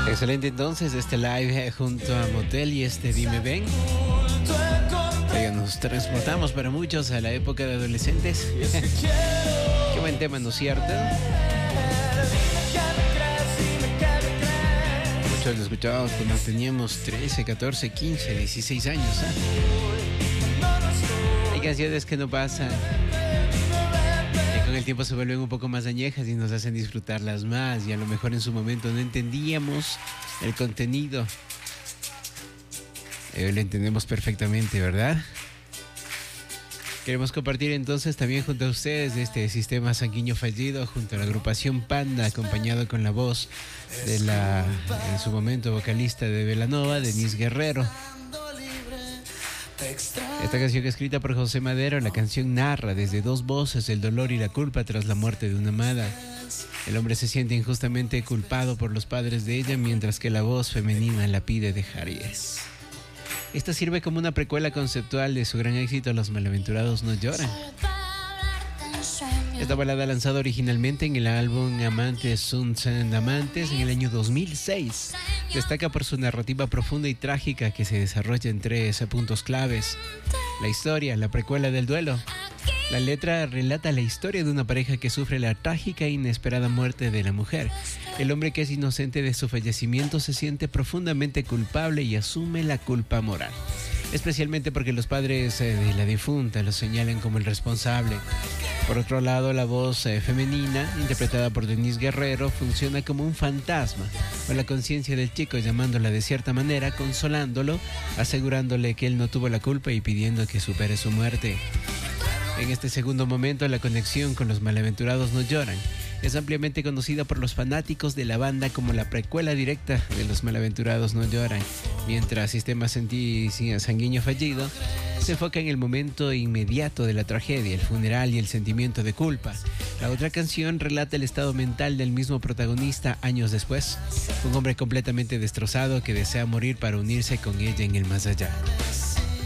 Excelente entonces este live junto a Motel y este Dime Ven. Nos transportamos para muchos a la época de adolescentes. Qué buen tema, ¿no es cierto? Muchos lo escuchábamos cuando teníamos 13, 14, 15, 16 años. Hay canciones que no pasan. Con el tiempo se vuelven un poco más añejas y nos hacen disfrutarlas más. Y a lo mejor en su momento no entendíamos el contenido. Hoy lo entendemos perfectamente, ¿verdad? Queremos compartir entonces también junto a ustedes este sistema sanguíneo fallido junto a la agrupación Panda, acompañado con la voz de la, en su momento, vocalista de Belanova, Denise Guerrero. Esta canción escrita por José Madero, la canción narra desde dos voces el dolor y la culpa tras la muerte de una amada. El hombre se siente injustamente culpado por los padres de ella, mientras que la voz femenina la pide dejar ir. Esta sirve como una precuela conceptual de su gran éxito Los Malaventurados No Lloran. Esta balada lanzada originalmente en el álbum Amantes Sunt Amantes en el año 2006 destaca por su narrativa profunda y trágica que se desarrolla en tres puntos claves: la historia, la precuela del duelo. La letra relata la historia de una pareja que sufre la trágica e inesperada muerte de la mujer. El hombre, que es inocente de su fallecimiento, se siente profundamente culpable y asume la culpa moral, especialmente porque los padres de la difunta lo señalan como el responsable. Por otro lado, la voz femenina, interpretada por Denise Guerrero, funciona como un fantasma o la conciencia del chico, llamándola de cierta manera, consolándolo, asegurándole que él no tuvo la culpa y pidiendo que supere su muerte. En este segundo momento, la conexión con Los Malaventurados No Lloran es ampliamente conocida por los fanáticos de la banda como la precuela directa de Los Malaventurados No Lloran, mientras Sistema Sanguíneo Fallido se enfoca en el momento inmediato de la tragedia, el funeral y el sentimiento de culpa. La otra canción relata el estado mental del mismo protagonista años después, un hombre completamente destrozado que desea morir para unirse con ella en el más allá.